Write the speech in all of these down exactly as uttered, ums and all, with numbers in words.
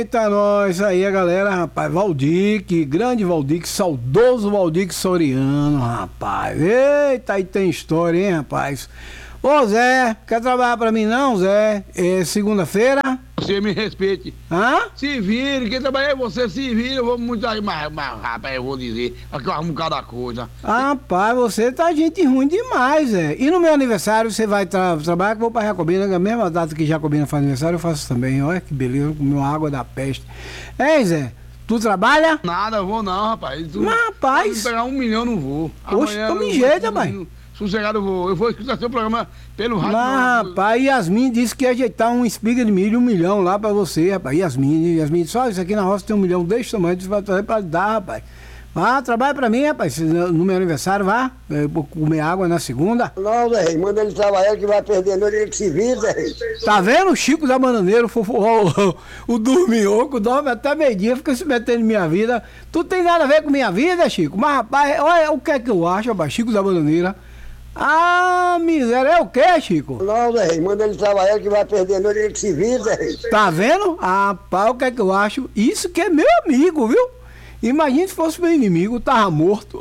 Eita, nós aí, a galera, rapaz, Valdique, grande Valdique, saudoso Valdique Soriano, rapaz. Eita, aí tem história, hein, rapaz. Ô, Zé, quer trabalhar pra mim não, Zé? É segunda-feira? Você me respeite. Hã? Se vire, quem trabalhar é você, se vire, eu vou muito mais, mais, mais rápido, eu vou dizer, aqui eu arrumo cada coisa. Rapaz, você tá gente ruim demais, Zé. E no meu aniversário você vai tra trabalhar que eu vou pra Jacobina, na mesma data que Jacobina faz aniversário, eu faço também. Olha que beleza, comeu água da peste. Ei, Zé, tu trabalha? Nada, eu vou não, rapaz. Tu, Mas, rapaz... Se pegar um milhão, não vou. Oxe, toma em jeito, rapaz. Sossegado eu vou. Eu vou escutar seu programa pelo rádio. Mas, rapaz, Yasmin disse que ia ajeitar uma espiga de milho, um milhão lá pra você, rapaz. Yasmin, Yasmin disse, olha, isso aqui na roça tem um milhão desse tamanho, você vai trazer pra dar, rapaz. Vá, trabalha pra mim, rapaz, no meu aniversário, vá. Eu vou comer água na segunda. Não, Zé Rei, manda ele trabalhar que vai perder noite, ele que se vira, Zé Rei. Tá vendo o Chico da Bananeira, o, fofo, o, o dorminhoco, dorme até meio-dia, fica se metendo em minha vida. Tu tem nada a ver com minha vida, Chico? Mas, rapaz, olha o que é que eu acho, rapaz, Chico da Bananeira. Ah, miséria, é o que, Chico? Não, Zé Rei, manda ele trabalhar que vai perder noite, ele que se vira, Zé Rei. Tá vendo? Ah, rapaz, o que é que eu acho? Isso que é meu amigo, viu? Imagina se fosse meu inimigo, tava morto.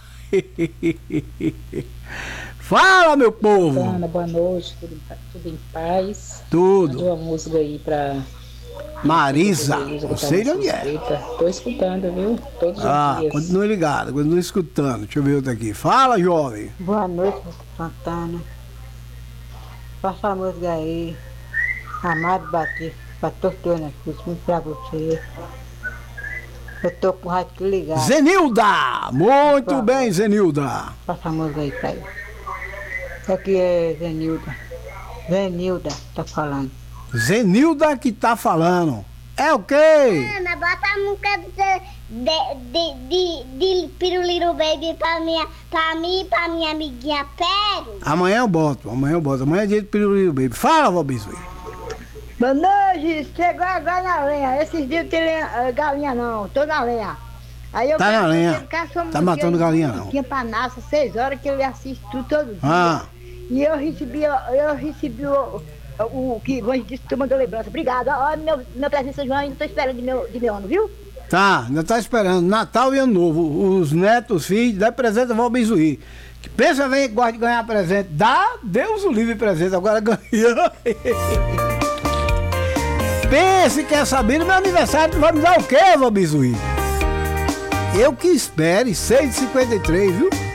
Fala, meu povo! Ana, boa noite, tudo, tudo em paz. Tudo. Mandou uma música aí pra Marisa, não sei de onde é. Tô escutando, viu? Todos Ah, os dias. continue ligado, continue escutando. Deixa eu ver outro aqui. Fala, jovem. Boa noite, Santana. Faça a música aí. Amado Batista, pra tortura na cruz, muito pra você. Eu tô com o rádio ligado. Zenilda! Muito bem, Zenilda. Faça a música aí pra ele. Aqui é Zenilda. Zenilda tá falando. Zenilda que tá falando. É o quê? Ana, bota a música de, de, de, de Piruliro Baby pra, minha, pra mim e pra minha amiguinha Péro. Amanhã eu boto, amanhã eu boto. Amanhã é dia de Piruliro Baby. Fala, Valbizu. Boa noite, chegou agora na lenha. Esses dias não tem lenha, galinha não, tô na lenha. Aí eu Tá na lenha. Tá Tá matando galinha não. Tinha pra nascer, seis horas que ele assiste tudo todo dia. Ah. E eu recebi, eu recebi o, o, o que hoje disse que tu mandou lembrança. Obrigado. Ó, meu, meu presente São João, ainda tô esperando de meu, de meu ano, viu? Tá, ainda tá esperando. Natal e Ano Novo. Os netos, os filhos, dá presente ao Valbizuí. Que pensa vem que gosta de ganhar presente. Dá, Deus o livre presente. Agora ganhou. Pense que quer saber, no meu aniversário tu vai me dar o quê, Valbizuí? Eu que espere, seis e cinquenta e três, viu?